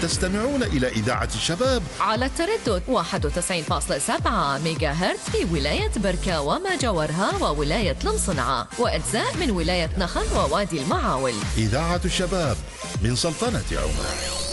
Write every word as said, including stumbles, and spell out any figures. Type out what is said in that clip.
تستمعون إلى إذاعة الشباب على التردد واحد وتسعين فاصلة سبعة ميجا هرتز في ولاية بركة وما جاورها وولاية المصنعة وأجزاء من ولاية نخل ووادي المعاول. إذاعة الشباب من سلطنة عمان.